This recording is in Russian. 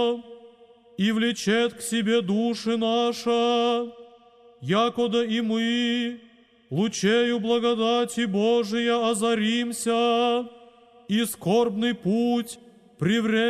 и влечет к себе души наша, якода и мы, лучею благодати Божия озаримся, и скорбный путь привре